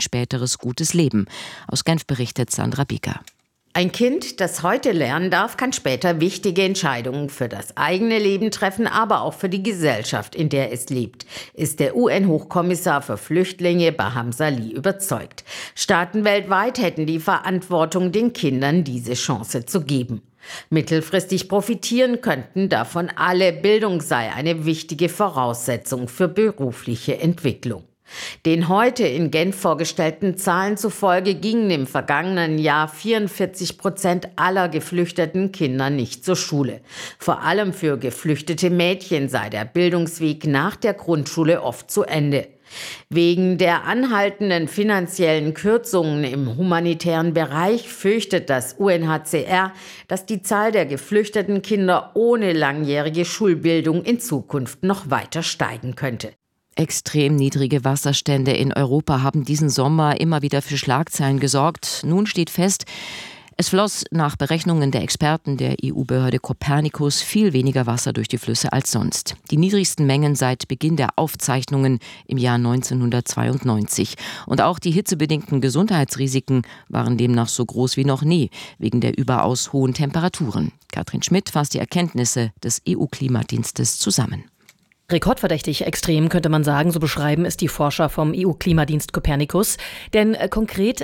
späteres gutes Leben. Aus Genf berichtet Sandra Bieger. Ein Kind, das heute lernen darf, kann später wichtige Entscheidungen für das eigene Leben treffen, aber auch für die Gesellschaft, in der es lebt, ist der UN-Hochkommissar für Flüchtlinge Baham Salih überzeugt. Staaten weltweit hätten die Verantwortung, den Kindern diese Chance zu geben. Mittelfristig profitieren könnten davon alle. Bildung sei eine wichtige Voraussetzung für berufliche Entwicklung. Den heute in Genf vorgestellten Zahlen zufolge gingen im vergangenen Jahr 44% aller geflüchteten Kinder nicht zur Schule. Vor allem für geflüchtete Mädchen sei der Bildungsweg nach der Grundschule oft zu Ende. Wegen der anhaltenden finanziellen Kürzungen im humanitären Bereich fürchtet das UNHCR, dass die Zahl der geflüchteten Kinder ohne langjährige Schulbildung in Zukunft noch weiter steigen könnte. Extrem niedrige Wasserstände in Europa haben diesen Sommer immer wieder für Schlagzeilen gesorgt. Nun steht fest, es floss nach Berechnungen der Experten der EU-Behörde Copernicus viel weniger Wasser durch die Flüsse als sonst. Die niedrigsten Mengen seit Beginn der Aufzeichnungen im Jahr 1992. Und auch die hitzebedingten Gesundheitsrisiken waren demnach so groß wie noch nie, wegen der überaus hohen Temperaturen. Katrin Schmidt fasst die Erkenntnisse des EU-Klimadienstes zusammen. Rekordverdächtig extrem könnte man sagen, so beschreiben es die Forscher vom EU-Klimadienst Copernicus. Denn konkret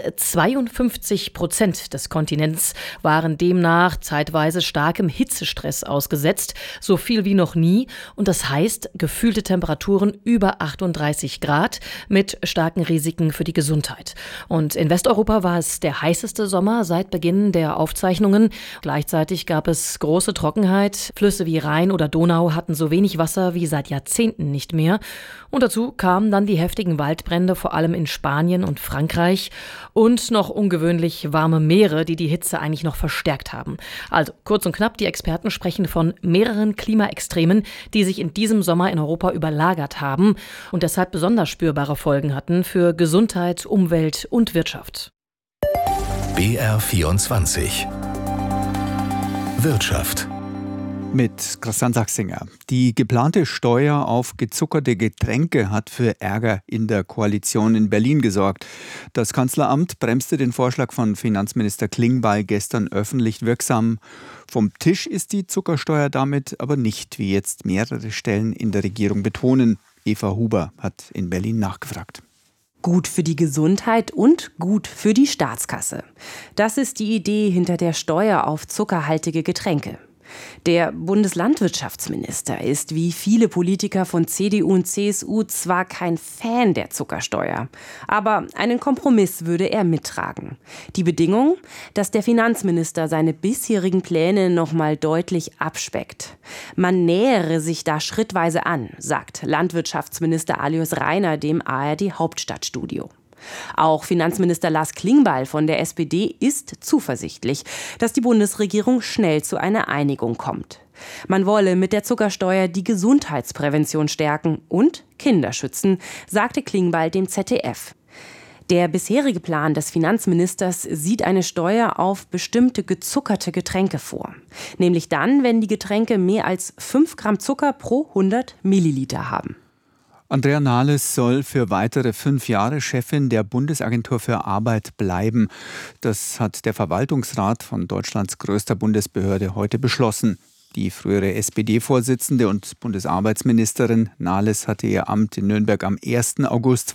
52% des Kontinents waren demnach zeitweise starkem Hitzestress ausgesetzt, so viel wie noch nie. Und das heißt, gefühlte Temperaturen über 38 Grad mit starken Risiken für die Gesundheit. Und in Westeuropa war es der heißeste Sommer seit Beginn der Aufzeichnungen. Gleichzeitig gab es große Trockenheit. Flüsse wie Rhein oder Donau hatten so wenig Wasser wie seit Jahrzehnten nicht mehr. Und dazu kamen dann die heftigen Waldbrände, vor allem in Spanien und Frankreich. Und noch ungewöhnlich warme Meere, die die Hitze eigentlich noch verstärkt haben. Also kurz und knapp, die Experten sprechen von mehreren Klimaextremen, die sich in diesem Sommer in Europa überlagert haben und deshalb besonders spürbare Folgen hatten für Gesundheit, Umwelt und Wirtschaft. BR24 Wirtschaft mit Christian Sachsinger. Die geplante Steuer auf gezuckerte Getränke hat für Ärger in der Koalition in Berlin gesorgt. Das Kanzleramt bremste den Vorschlag von Finanzminister Klingbeil gestern öffentlich wirksam. Vom Tisch ist die Zuckersteuer damit aber nicht, wie jetzt mehrere Stellen in der Regierung betonen. Eva Huber hat in Berlin nachgefragt. Gut für die Gesundheit und gut für die Staatskasse. Das ist die Idee hinter der Steuer auf zuckerhaltige Getränke. Der Bundeslandwirtschaftsminister ist wie viele Politiker von CDU und CSU zwar kein Fan der Zuckersteuer, aber einen Kompromiss würde er mittragen. Die Bedingung, dass der Finanzminister seine bisherigen Pläne noch mal deutlich abspeckt. Man nähere sich da schrittweise an, sagt Landwirtschaftsminister Alois Rainer dem ARD-Hauptstadtstudio. Auch Finanzminister Lars Klingbeil von der SPD ist zuversichtlich, dass die Bundesregierung schnell zu einer Einigung kommt. Man wolle mit der Zuckersteuer die Gesundheitsprävention stärken und Kinder schützen, sagte Klingbeil dem ZDF. Der bisherige Plan des Finanzministers sieht eine Steuer auf bestimmte gezuckerte Getränke vor. Nämlich dann, wenn die Getränke mehr als 5 Gramm Zucker pro 100 Milliliter haben. Andrea Nahles soll für weitere 5 Jahre Chefin der Bundesagentur für Arbeit bleiben. Das hat der Verwaltungsrat von Deutschlands größter Bundesbehörde heute beschlossen. Die frühere SPD-Vorsitzende und Bundesarbeitsministerin Nahles hatte ihr Amt in Nürnberg am 1. August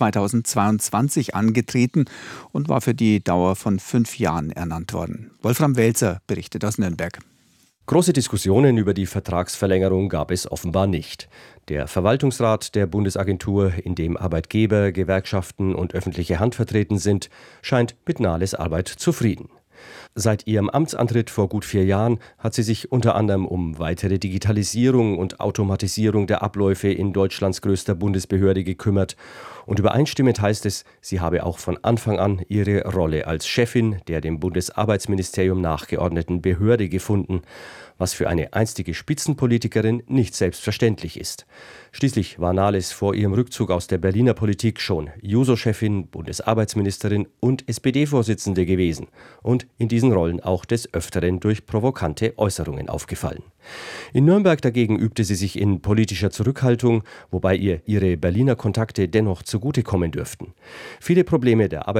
2022 angetreten und war für die Dauer von 5 Jahren ernannt worden. Wolfram Welzer berichtet aus Nürnberg. Große Diskussionen über die Vertragsverlängerung gab es offenbar nicht. Der Verwaltungsrat der Bundesagentur, in dem Arbeitgeber, Gewerkschaften und öffentliche Hand vertreten sind, scheint mit Nahles Arbeit zufrieden. Seit ihrem Amtsantritt vor gut 4 Jahren hat sie sich unter anderem um weitere Digitalisierung und Automatisierung der Abläufe in Deutschlands größter Bundesbehörde gekümmert. Und übereinstimmend heißt es, sie habe auch von Anfang an ihre Rolle als Chefin der dem Bundesarbeitsministerium nachgeordneten Behörde gefunden, was für eine einstige Spitzenpolitikerin nicht selbstverständlich ist. Schließlich war Nahles vor ihrem Rückzug aus der Berliner Politik schon Juso-Chefin, Bundesarbeitsministerin und SPD-Vorsitzende gewesen und in diesen Rollen auch des Öfteren durch provokante Äußerungen aufgefallen. In Nürnberg dagegen übte sie sich in politischer Zurückhaltung, wobei ihr ihre Berliner Kontakte dennoch zugutekommen dürften. Viele Probleme der